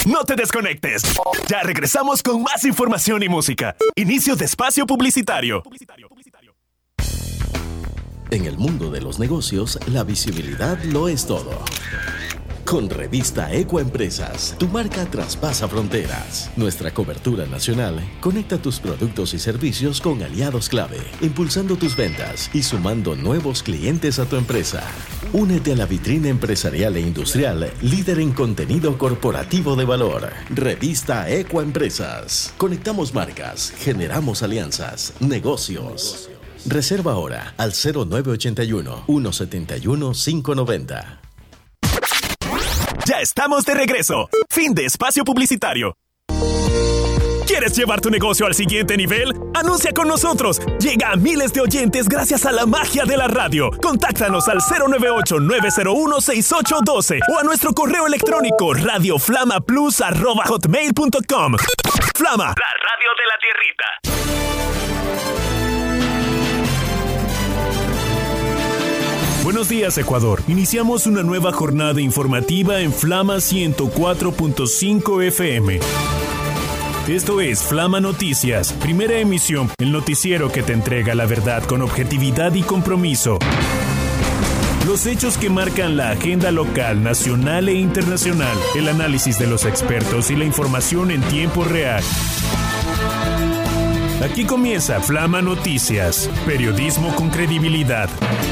No te desconectes. Ya regresamos con más información y música. Inicio de espacio publicitario. En el mundo de los negocios, la visibilidad lo es todo. Con Revista Ecoempresas, tu marca traspasa fronteras. Nuestra cobertura nacional conecta tus productos y servicios con aliados clave, impulsando tus ventas y sumando nuevos clientes a tu empresa. Únete a la vitrina empresarial e industrial, líder en contenido corporativo de valor. Revista Ecoempresas. Conectamos marcas, generamos alianzas, negocios. Reserva ahora al 0981-171-590. Ya estamos de regreso. Fin de espacio publicitario. ¿Quieres llevar tu negocio al siguiente nivel? ¡Anuncia con nosotros! Llega a miles de oyentes gracias a la magia de la radio. Contáctanos al 098-901-6812 o a nuestro correo electrónico radioflamaplus@hotmail.com. Flama, la radio de la tierrita. Buenos días, Ecuador. Iniciamos una nueva jornada informativa en Flama 104.5 FM. Esto es Flama Noticias, primera emisión, el noticiero que te entrega la verdad con objetividad y compromiso. Los hechos que marcan la agenda local, nacional e internacional, el análisis de los expertos y la información en tiempo real. Aquí comienza Flama Noticias, periodismo con credibilidad.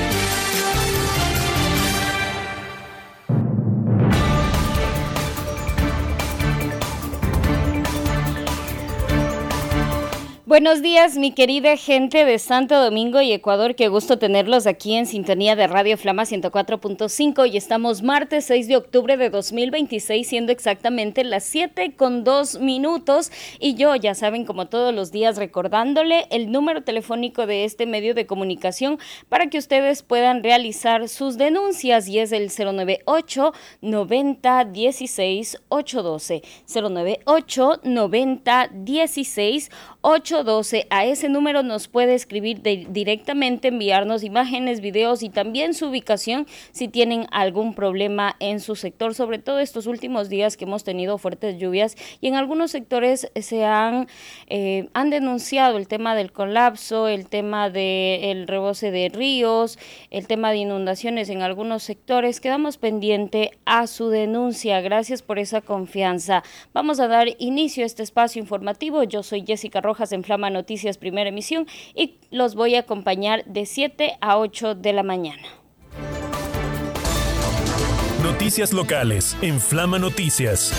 Buenos días, mi querida gente de Santo Domingo y Ecuador. Qué gusto tenerlos aquí en sintonía de Radio Flama 104.5. Y estamos martes 6 de octubre de 2026, siendo exactamente las 7:02. Y yo, ya saben, como todos los días, recordándole el número telefónico de este medio de comunicación para que ustedes puedan realizar sus denuncias. Y es el 098-90-16-812. 098-90-16-812. A ese número nos puede escribir directamente, enviarnos imágenes, videos y también su ubicación si tienen algún problema en su sector, sobre todo estos últimos días que hemos tenido fuertes lluvias y en algunos sectores se han denunciado el tema del colapso, el tema del rebose de ríos, el tema de inundaciones en algunos sectores. Quedamos pendiente a su denuncia. Gracias por esa confianza. Vamos a dar inicio a este espacio informativo. Yo soy Jessica Rojas en Flama Noticias, primera emisión, y los voy a acompañar de 7 a 8 de la mañana. Noticias locales en Flama Noticias.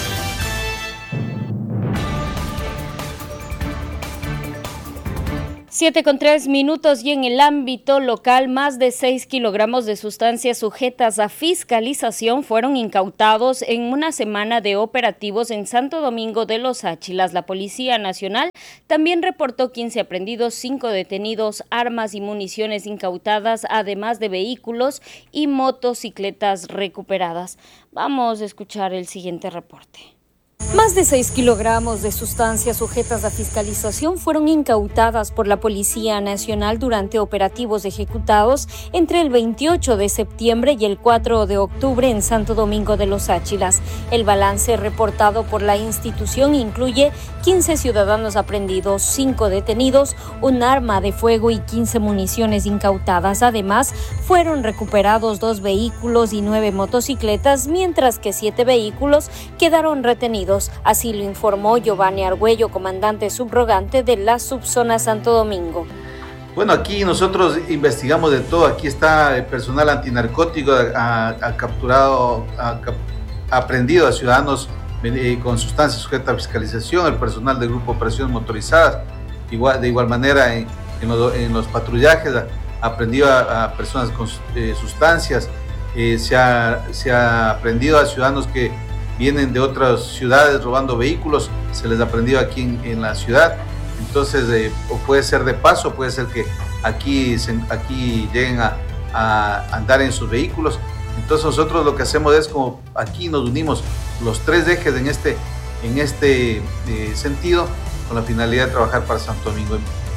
7:03 y en el ámbito local, más de 6 kilogramos de sustancias sujetas a fiscalización fueron incautados en una semana de operativos en Santo Domingo de los Áchilas. La Policía Nacional también reportó 15 aprehendidos, 5 detenidos, armas y municiones incautadas, además de vehículos y motocicletas recuperadas. Vamos a escuchar el siguiente reporte. Más de 6 kilogramos de sustancias sujetas a fiscalización fueron incautadas por la Policía Nacional durante operativos ejecutados entre el 28 de septiembre y el 4 de octubre en Santo Domingo de los Áchilas. El balance reportado por la institución incluye 15 ciudadanos aprehendidos, 5 detenidos, un arma de fuego y 15 municiones incautadas. Además, fueron recuperados 2 vehículos y 9 motocicletas, mientras que 7 vehículos quedaron retenidos. Así lo informó Giovanni Argüello, comandante subrogante de la subzona Santo Domingo. Bueno, aquí nosotros investigamos de todo. Aquí está el personal antinarcótico, ha aprendido a ciudadanos con sustancias sujetas a fiscalización, el personal del Grupo de Operaciones Motorizadas, de igual manera en los patrullajes ha aprendido a personas con sustancias, se ha aprendido a ciudadanos que vienen de otras ciudades robando vehículos, se les ha aprendido aquí en la ciudad. Entonces, o puede ser de paso, puede ser que aquí lleguen a andar en sus vehículos. Entonces nosotros lo que hacemos es, como aquí nos unimos los 3 ejes en este sentido, con la finalidad de trabajar para Santo Domingo.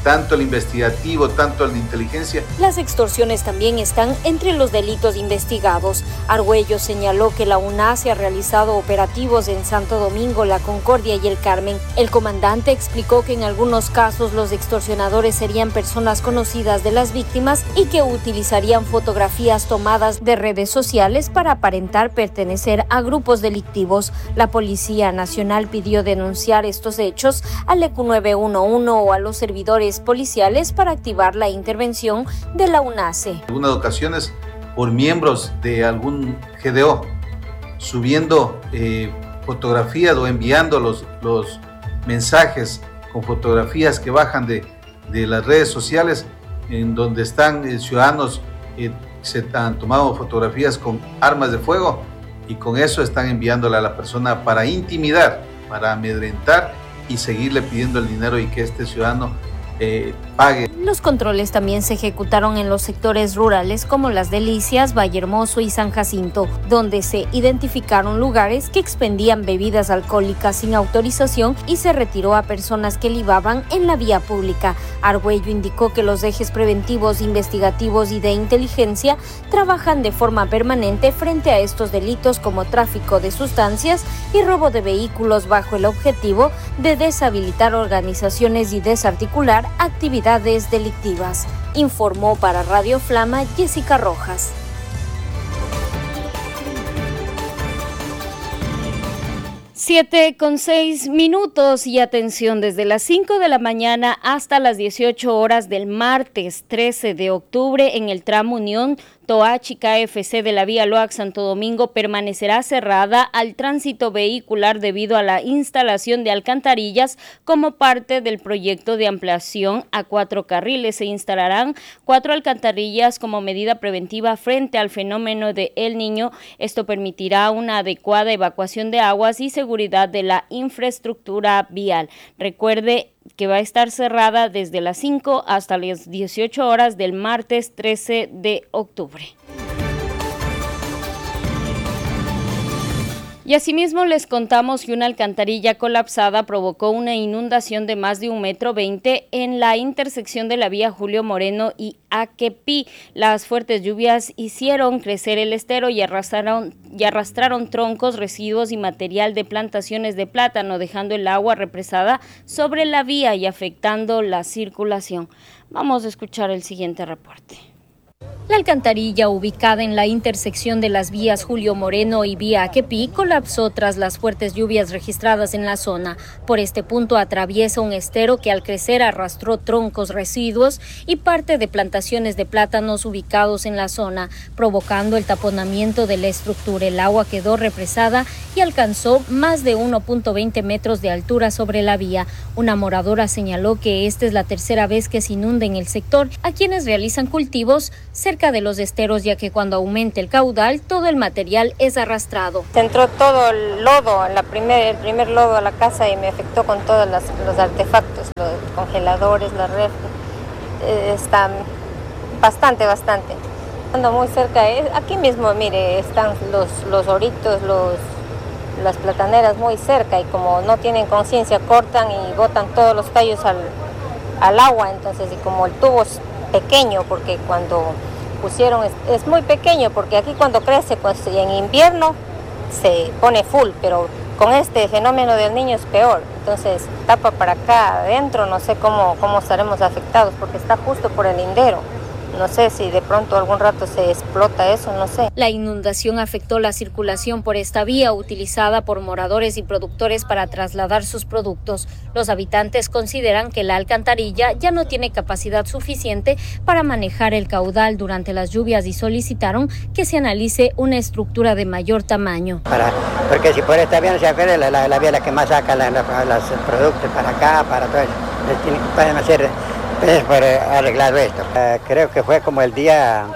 tanto el investigativo, tanto el de inteligencia. Las extorsiones también están entre los delitos investigados. Argüello señaló que la UNACE ha realizado operativos en Santo Domingo, La Concordia y El Carmen. El comandante explicó que en algunos casos los extorsionadores serían personas conocidas de las víctimas y que utilizarían fotografías tomadas de redes sociales para aparentar pertenecer a grupos delictivos. La Policía Nacional pidió denunciar estos hechos al ECU 911 o a los servidores policiales para activar la intervención de la UNACE. En algunas ocasiones por miembros de algún GDO subiendo fotografías o enviando los mensajes con fotografías que bajan de las redes sociales en donde están ciudadanos se han tomado fotografías con armas de fuego y con eso están enviándola a la persona para intimidar, para amedrentar y seguirle pidiendo el dinero y que este ciudadano pague. Los controles también se ejecutaron en los sectores rurales como Las Delicias, Vallehermoso y San Jacinto, donde se identificaron lugares que expendían bebidas alcohólicas sin autorización y se retiró a personas que libaban en la vía pública. Argüello indicó que los ejes preventivos, investigativos y de inteligencia trabajan de forma permanente frente a estos delitos como tráfico de sustancias y robo de vehículos bajo el objetivo de deshabilitar organizaciones y desarticular actividades delictivas. Informó para Radio Flama Jessica Rojas. 7:06 y atención, desde las 5 de la mañana hasta las 18 horas del martes 13 de octubre en el tramo Unión Toachi KFC de la vía Loac Santo Domingo permanecerá cerrada al tránsito vehicular debido a la instalación de alcantarillas como parte del proyecto de ampliación a 4 carriles. Se instalarán 4 alcantarillas como medida preventiva frente al fenómeno de El Niño. Esto permitirá una adecuada evacuación de aguas y seguridad de la infraestructura vial. Recuerde que va a estar cerrada desde las 5 hasta las 18 horas del martes 13 de octubre. Y asimismo les contamos que una alcantarilla colapsada provocó una inundación de más de 1,20 m en la intersección de la vía Julio Moreno y Aquepí. Las fuertes lluvias hicieron crecer el estero y arrastraron troncos, residuos y material de plantaciones de plátano, dejando el agua represada sobre la vía y afectando la circulación. Vamos a escuchar el siguiente reporte. La alcantarilla ubicada en la intersección de las vías Julio Moreno y vía Aquepí colapsó tras las fuertes lluvias registradas en la zona. Por este punto atraviesa un estero que al crecer arrastró troncos, residuos y parte de plantaciones de plátanos ubicados en la zona, provocando el taponamiento de la estructura. El agua quedó represada y alcanzó más de 1,20 metros de altura sobre la vía. Una moradora señaló que esta es la tercera vez que se inunda en el sector a quienes realizan cultivos cerca de los esteros, ya que cuando aumente el caudal todo el material es arrastrado. Se entró todo el lodo, el primer lodo a la casa y me afectó con todos los artefactos, los congeladores, la refri. Está bastante. Ando muy cerca, aquí mismo, mire, están los oritos, las plataneras muy cerca y como no tienen conciencia cortan y botan todos los tallos al agua, entonces, y como el tubo es pequeño, porque cuando pusieron es muy pequeño, porque aquí cuando crece, pues en invierno se pone full, pero con este fenómeno del Niño es peor, entonces tapa para acá adentro, no sé cómo estaremos afectados, porque está justo por el lindero. No sé si de pronto algún rato se explota eso, no sé. La inundación afectó la circulación por esta vía utilizada por moradores y productores para trasladar sus productos. Los habitantes consideran que la alcantarilla ya no tiene capacidad suficiente para manejar el caudal durante las lluvias y solicitaron que se analice una estructura de mayor tamaño. Porque si por esta vía no se acuerda, la vía la que más saca los productos para acá, para todo eso. Pueden hacer por arreglado esto. Creo que fue como el día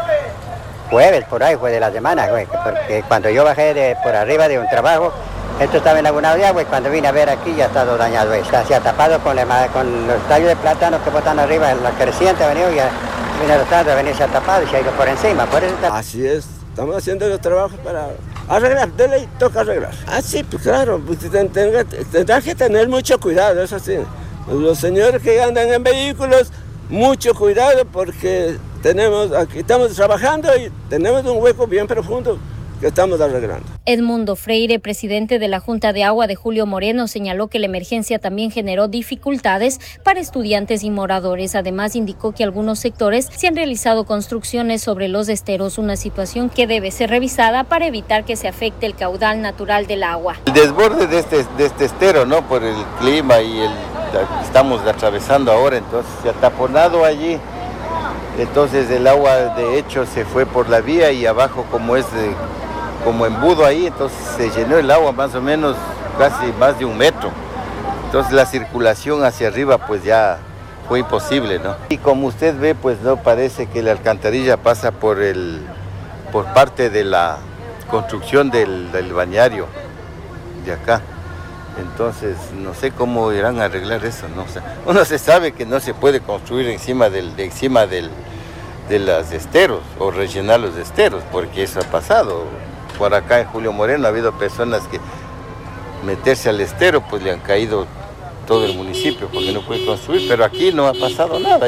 jueves, por ahí fue de la semana, güey, porque cuando yo bajé por arriba de un trabajo, esto estaba enlagunado de agua y cuando vine a ver aquí ya está todo dañado esto. Se ha tapado con los tallos de plátano que botan arriba, la creciente ha venido y vino los tallos, se ha tapado y se ha ido por encima. Por eso está... Así es, estamos haciendo los trabajos para arreglar, de ley toca arreglar. Ah, sí, pues claro, pues tendrá que tener mucho cuidado, eso sí. los señores que andan en vehículos, mucho cuidado porque aquí estamos trabajando y tenemos un hueco bien profundo que estamos arreglando. Edmundo Freire, presidente de la Junta de Agua de Julio Moreno, señaló que la emergencia también generó dificultades para estudiantes y moradores. Además, indicó que algunos sectores se han realizado construcciones sobre los esteros, una situación que debe ser revisada para evitar que se afecte el caudal natural del agua. El desborde de este estero, ¿no? Por el clima y estamos atravesando ahora, entonces se ha taponado allí. Entonces el agua de hecho se fue por la vía y abajo como embudo ahí, entonces se llenó el agua más o menos casi más de 1 metro. Entonces la circulación hacia arriba pues ya fue imposible, ¿no? Y como usted ve, pues no parece que la alcantarilla pasa por parte de la construcción del balneario de acá. Entonces no sé cómo irán a arreglar eso, ¿no? O sea, uno se sabe que no se puede construir encima de los esteros o rellenar los esteros, porque eso ha pasado. Por acá en Julio Moreno ha habido personas que meterse al estero pues le han caído todo el municipio porque no puede construir, pero aquí no ha pasado nada,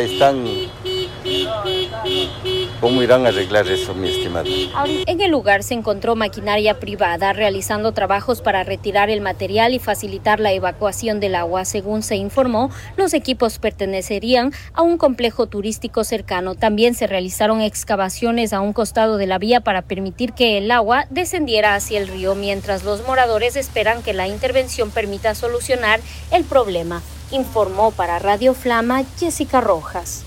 ¿Cómo irán a arreglar eso, mi estimado? En el lugar se encontró maquinaria privada realizando trabajos para retirar el material y facilitar la evacuación del agua. Según se informó, los equipos pertenecerían a un complejo turístico cercano. También se realizaron excavaciones a un costado de la vía para permitir que el agua descendiera hacia el río, mientras los moradores esperan que la intervención permita solucionar el problema. Informó para Radio Flama Jessica Rojas.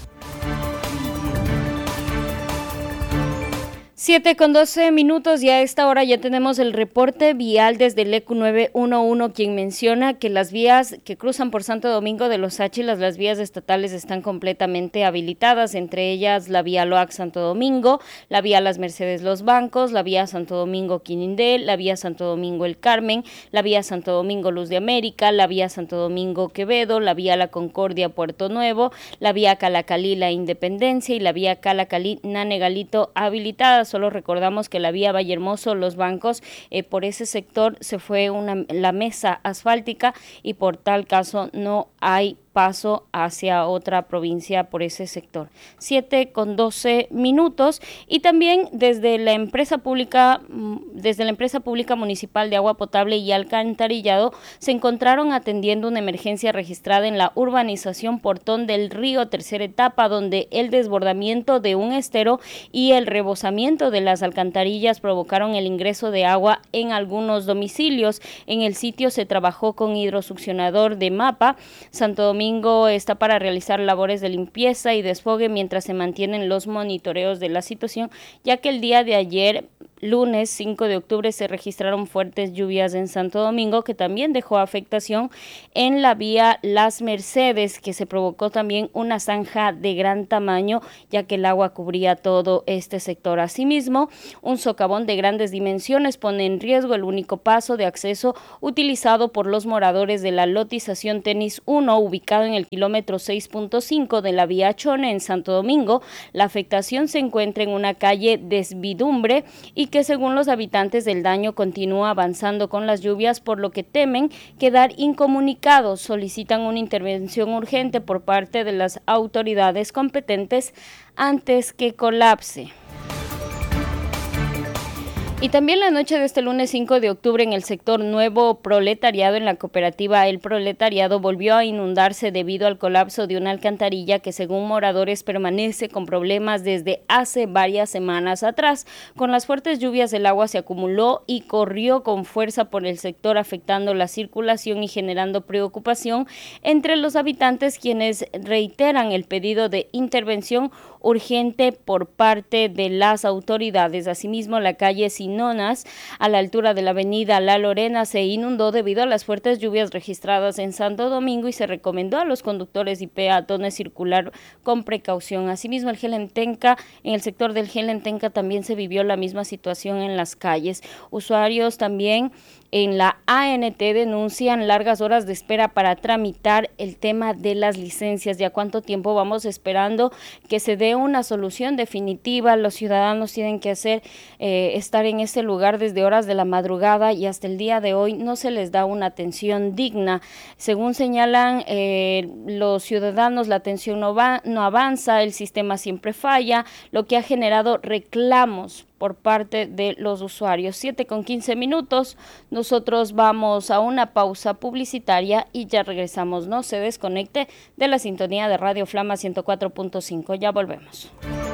7:12 y a esta hora ya tenemos el reporte vial desde el ECU 911, quien menciona que las vías que cruzan por Santo Domingo de los Áchilas, las vías estatales están completamente habilitadas, entre ellas la vía Loac Santo Domingo, la vía Las Mercedes Los Bancos, la vía Santo Domingo Quinindé, la vía Santo Domingo El Carmen, la vía Santo Domingo Luz de América, la vía Santo Domingo Quevedo, la vía La Concordia Puerto Nuevo, la vía Calacalí La Independencia y la vía Calacalí Nanegalito habilitadas. Solo recordamos que la vía Vallehermoso, Los Bancos, por ese sector se fue la mesa asfáltica y por tal caso no hay paso hacia otra provincia por ese sector. 7:12 y también desde la empresa pública municipal de agua potable y alcantarillado se encontraron atendiendo una emergencia registrada en la urbanización Portón del Río, tercera etapa, donde el desbordamiento de un estero y el rebosamiento de las alcantarillas provocaron el ingreso de agua en algunos domicilios. En el sitio se trabajó con hidrosuccionador de MAPA. Santo Domingo está para realizar labores de limpieza y desfogue mientras se mantienen los monitoreos de la situación, ya que el día de ayer, lunes 5 de octubre, se registraron fuertes lluvias en Santo Domingo, que también dejó afectación en la vía Las Mercedes, que se provocó también una zanja de gran tamaño, ya que el agua cubría todo este sector. Asimismo, un socavón de grandes dimensiones pone en riesgo el único paso de acceso utilizado por los moradores de la lotización Tenis 1, ubicado en el kilómetro 6.5 de la vía Chone en Santo Domingo. La afectación se encuentra en una calle Desvidumbre y que, según los habitantes, el daño continúa avanzando con las lluvias, por lo que temen quedar incomunicados. Solicitan una intervención urgente por parte de las autoridades competentes antes que colapse. Y también la noche de este lunes 5 de octubre en el sector Nuevo Proletariado, en la cooperativa El Proletariado, volvió a inundarse debido al colapso de una alcantarilla que, según moradores, permanece con problemas desde hace varias semanas atrás. Con las fuertes lluvias, el agua se acumuló y corrió con fuerza por el sector, afectando la circulación y generando preocupación entre los habitantes, quienes reiteran el pedido de intervención urgente por parte de las autoridades. Asimismo, la calle Sinonas, a la altura de la avenida La Lorena, se inundó debido a las fuertes lluvias registradas en Santo Domingo y se recomendó a los conductores y peatones circular con precaución. Asimismo, en el sector del Gelentenca también se vivió la misma situación en las calles. Usuarios también en la ANT denuncian largas horas de espera para tramitar el tema de las licencias. ¿Ya cuánto tiempo vamos esperando que se dé dé una solución definitiva. Los ciudadanos tienen que estar en ese lugar desde horas de la madrugada y hasta el día de hoy no se les da una atención digna. Según señalan los ciudadanos, la atención no avanza, el sistema siempre falla, lo que ha generado reclamos por parte de los usuarios. 7:15. Nosotros vamos a una pausa publicitaria y ya regresamos. No se desconecte de la sintonía de Radio Flama 104.5. Ya volvemos.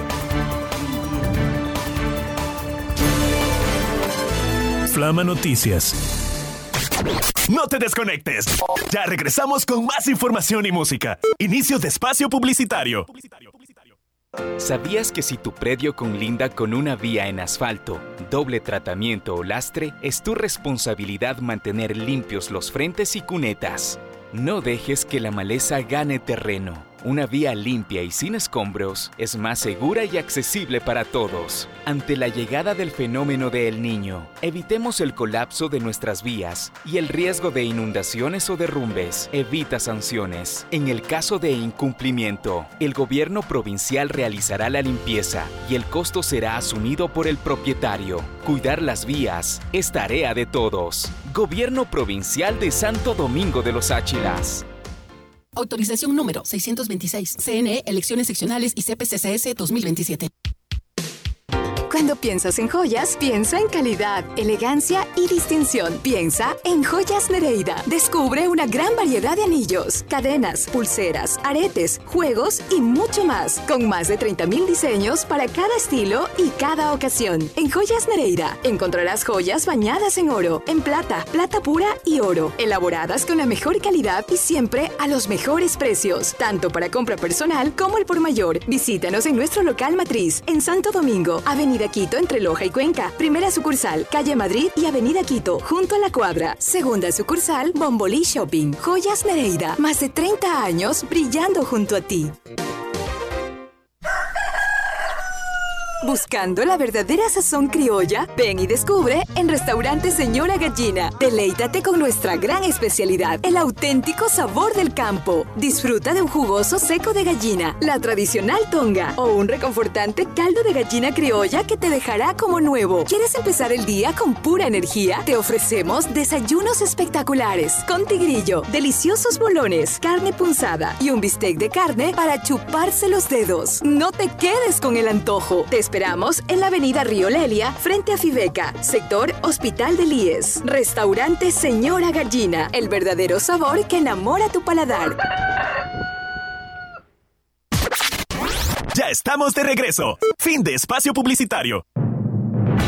Flama Noticias. No te desconectes. Ya regresamos con más información y música. Inicio de espacio publicitario. ¿Sabías que si tu predio conlinda con una vía en asfalto, doble tratamiento o lastre, es tu responsabilidad mantener limpios los frentes y cunetas? No dejes que la maleza gane terreno. Una vía limpia y sin escombros es más segura y accesible para todos. Ante la llegada del fenómeno de El Niño, evitemos el colapso de nuestras vías y el riesgo de inundaciones o derrumbes. Evita sanciones. En el caso de incumplimiento, el gobierno provincial realizará la limpieza y el costo será asumido por el propietario. Cuidar las vías es tarea de todos. Gobierno Provincial de Santo Domingo de los Áchilas. Autorización número 626. CNE, Elecciones Seccionales y CPCCS 2027. Cuando piensas en joyas, piensa en calidad, elegancia y distinción. Piensa en Joyas Nereida. Descubre una gran variedad de anillos, cadenas, pulseras, aretes, juegos y mucho más. Con más de 30,000 diseños para cada estilo y cada ocasión. En Joyas Nereida encontrarás joyas bañadas en oro, en plata, plata pura y oro. Elaboradas con la mejor calidad y siempre a los mejores precios. Tanto para compra personal como el por mayor. Visítanos en nuestro local matriz, en Santo Domingo, Avenida Quito entre Loja y Cuenca. Primera sucursal, Calle Madrid y Avenida Quito, junto a la Cuadra. Segunda sucursal, Bombolí Shopping. Joyas Nereida, más de 30 años brillando junto a ti. Buscando la verdadera sazón criolla, ven y descubre en Restaurante Señora Gallina. Deleítate con nuestra gran especialidad, el auténtico sabor del campo. Disfruta de un jugoso seco de gallina, la tradicional tonga o un reconfortante caldo de gallina criolla que te dejará como nuevo. ¿Quieres empezar el día con pura energía? Te ofrecemos desayunos espectaculares con tigrillo, deliciosos bolones, carne punzada y un bistec de carne para chuparse los dedos. No te quedes con el antojo. Te esperamos en la avenida Río Lelia, frente a Fibeca, sector Hospital del IES. Restaurante Señora Gallina, el verdadero sabor que enamora tu paladar. Ya estamos de regreso. Fin de espacio publicitario.